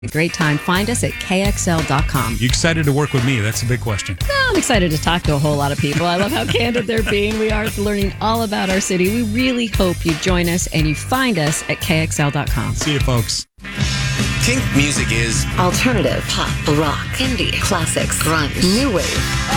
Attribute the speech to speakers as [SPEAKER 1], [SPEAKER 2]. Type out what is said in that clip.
[SPEAKER 1] A great time. Find us at KXL.com.
[SPEAKER 2] You excited to work with me? That's a big question.
[SPEAKER 1] I'm excited to talk to a whole lot of people. I love how candid they're being. We are learning all about our city. We really hope you join us and you find us at KXL.com.
[SPEAKER 2] See you, folks.
[SPEAKER 3] Kink music is
[SPEAKER 4] alternative, pop, rock, indie, classics, grunge, new wave.